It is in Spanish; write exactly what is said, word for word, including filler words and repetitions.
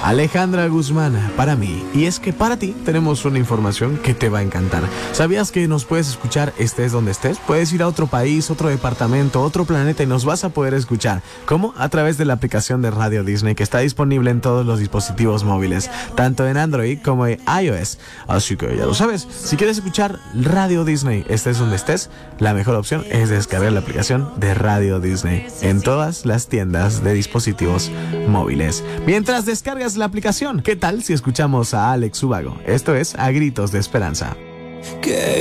Alejandra Guzmán, para mí. Y es que para ti tenemos una información que te va a encantar. ¿Sabías que nos puedes escuchar estés donde estés? Puedes ir a otro país, otro departamento, otro planeta y nos vas a poder escuchar. ¿Cómo? A través de la aplicación de Radio Disney, que está disponible en todos los dispositivos móviles, tanto en Android como en iOS. Así que ya lo sabes, si quieres escuchar Radio Disney, estés donde estés, la mejor opción es descargar la aplicación de Radio Disney en todas las tiendas de dispositivos móviles. Mientras descargas la aplicación, ¿qué tal si escuchamos a Alex Ubago? Esto es A Gritos de Esperanza. Que